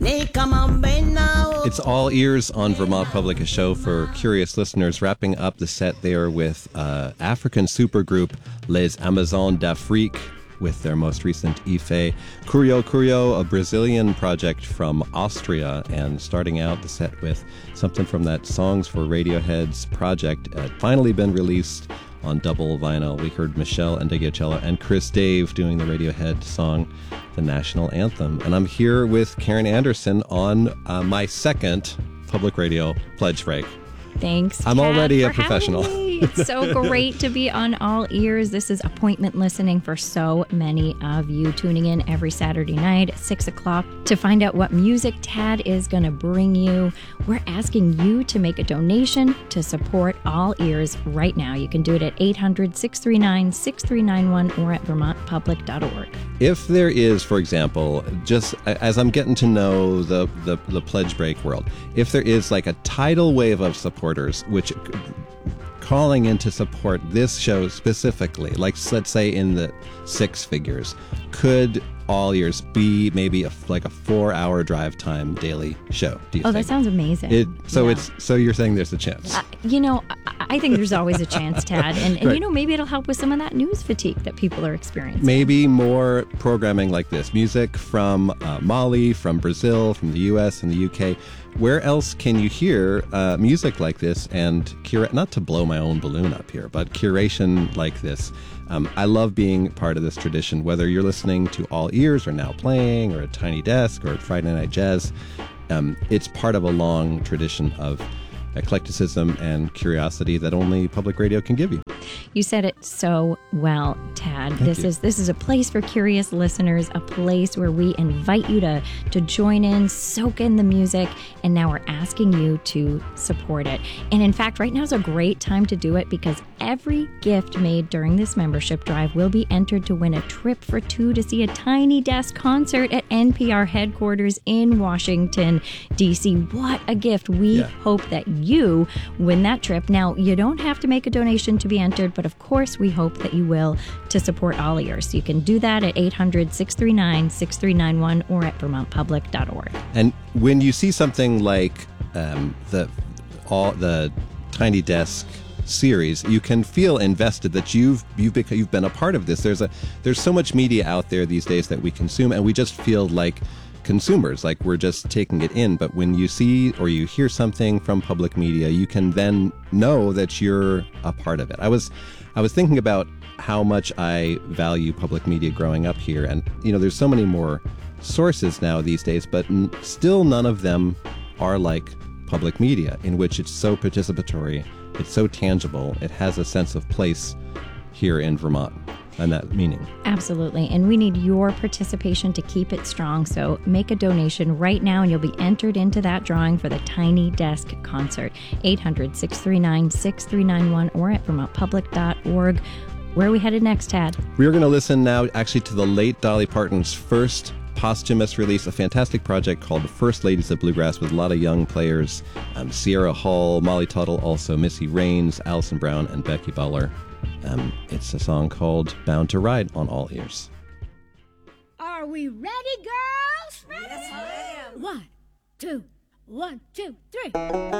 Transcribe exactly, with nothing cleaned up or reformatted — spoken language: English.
It's All Ears on Vermont Public, a show for curious listeners, wrapping up the set there with uh, African supergroup Les Amazones d'Afrique with their most recent Ife. Curio Curio, a Brazilian project from Austria, and starting out the set with something from that Songs for Radiohead's project. It had finally been released on double vinyl. We heard Michelle Ndegeocello and Chris Dave doing the Radiohead song, the national anthem. And I'm here with Karen Anderson on uh, my second public radio pledge break. Thanks, I'm Kat, already a for professional. having me. It's so great to be on All Ears. This is appointment listening for so many of you, tuning in every Saturday night at six o'clock to find out what music Tad is going to bring you. We're asking you to make a donation to support All Ears right now. You can do it at eight hundred, six three nine, six three nine one or at vermont public dot org. If there is, for example, just as I'm getting to know the, the, the pledge break world, if there is like a tidal wave of supporters, which calling in to support this show specifically, like let's say in the six figures, could All Ears be maybe a, like a four-hour drive time daily show? Do you oh, think? That sounds amazing. It, so yeah. it's so you're saying there's a chance. Uh, you know, I, I think there's always a chance, Tad, and, and Right. you know, maybe it'll help with some of that news fatigue that people are experiencing. Maybe more programming like this, music from uh, Mali, from Brazil, from the U S and the U K. Where else can you hear uh, music like this and curate? Not to blow my own balloon up here, but curation like this. Um, I love being part of this tradition, whether you're listening to All Ears or Now Playing or at Tiny Desk or at Friday Night Jazz. Um, it's part of a long tradition of eclecticism and curiosity that only public radio can give you. You said it so well, Tad. Thank this you. is this is a place for curious listeners, a place where we invite you to to join in, soak in the music, and now we're asking you to support it. And in fact, right now is a great time to do it because every gift made during this membership drive will be entered to win a trip for two to see a Tiny Desk concert at N P R headquarters in Washington, D C. What a gift. We Yeah. hope that you win that trip. Now, you don't have to make a donation to be entered, but of course, we hope that you will to support All Ears. You can do that at eight hundred, six three nine, six three nine one or at vermont public dot org. And when you see something like um, the all the Tiny Desk series, you can feel invested that you've you've become, you've been a part of this. There's a there's so much media out there these days that we consume, and we just feel like consumers, like we're just taking it in. But when you see or you hear something from public media, you can then know that you're a part of it. I was I was thinking about how much I value public media growing up here, and you know, there's so many more sources now these days, but n- still none of them are like public media, in which it's so participatory, it's so tangible, it has a sense of place here in Vermont and that meaning. Absolutely. And we need your participation to keep it strong. So make a donation right now and you'll be entered into that drawing for the Tiny Desk concert. eight hundred, six three nine, six three nine one or at vermont public dot org. Where are we headed next, Tad? We're going to listen now actually to the late Dolly Parton's first posthumous release, a fantastic project called First Ladies of Bluegrass with a lot of young players. Um, Sierra Hull, Molly Tuttle, also Missy Raines, Allison Brown, and Becky Butler. Um, it's a song called Bound to Ride on All Ears. Are we ready, girls? Ready? Yes, ma'am. One, two, one, two, three.